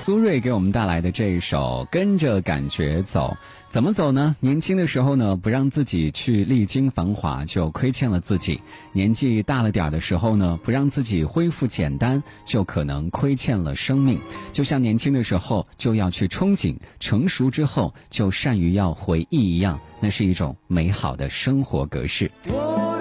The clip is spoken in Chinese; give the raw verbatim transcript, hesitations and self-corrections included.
苏芮给我们带来的这一首《跟着感觉走》。怎么走呢？年轻的时候呢，不让自己去历经繁华，就亏欠了自己；年纪大了点的时候呢，不让自己恢复简单，就可能亏欠了生命。就像年轻的时候就要去憧憬，成熟之后就善于要回忆一样，那是一种美好的生活格式。